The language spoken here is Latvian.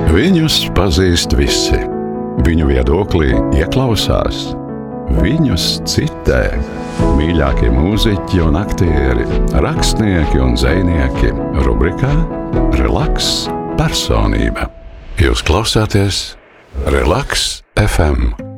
Viņus pazīst visi. Viņu viedoklī ieklausās. Viņus citē. Mīļākie mūziķi un aktieri, rakstnieki un dzejnieki. Rubrikā Relaks personība. Jūs klausāties Relaks FM.